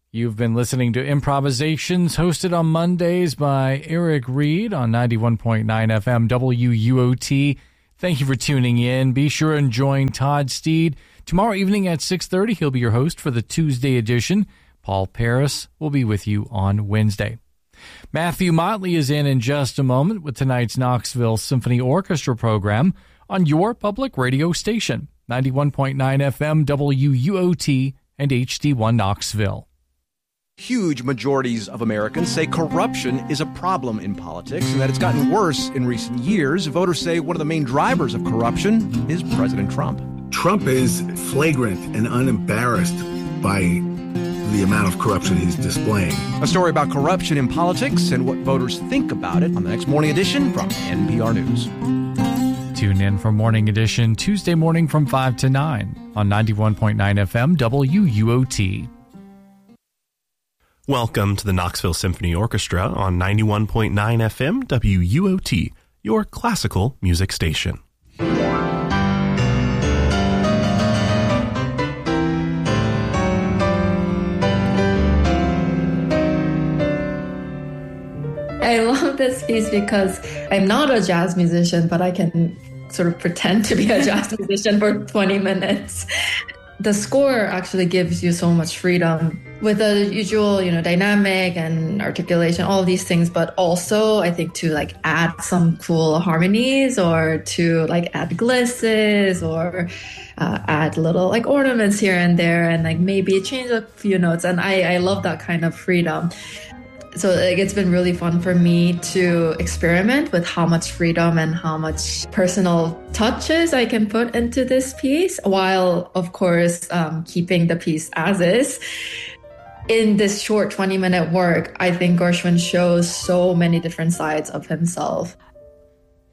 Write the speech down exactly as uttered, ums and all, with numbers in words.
You've been listening to Improvisations, hosted on Mondays by Eric Reed on ninety-one point nine F M W U O T. Thank you for tuning in. Be sure and join Todd Steed. Tomorrow evening at six thirty, he'll be your host for the Tuesday edition. Paul Paris will be with you on Wednesday. Matthew Motley is in in just a moment with tonight's Knoxville Symphony Orchestra program on your public radio station, ninety-one point nine F M W U O T and H D one Knoxville. Huge majorities of Americans say corruption is a problem in politics and that it's gotten worse in recent years. Voters say one of the main drivers of corruption is President Trump. Trump is flagrant and unembarrassed by the amount of corruption he's displaying. A story about corruption in politics and what voters think about it on the next Morning Edition from N P R News. Tune in for Morning Edition Tuesday morning from five to nine on ninety-one point nine F M W U O T. Welcome to the Knoxville Symphony Orchestra on ninety-one point nine F M W U O T, your classical music station. I love this piece because I'm not a jazz musician, but I can sort of pretend to be a jazz musician for twenty minutes. The score actually gives you so much freedom with the usual, you know, dynamic and articulation, all these things, but also I think to like add some cool harmonies or to like add glisses or uh, add little like ornaments here and there and like maybe change a few notes. And I, I love that kind of freedom. So like, it's been really fun for me to experiment with how much freedom and how much personal touches I can put into this piece, while, of course, um, keeping the piece as is. In this short twenty-minute work, I think Gershwin shows so many different sides of himself.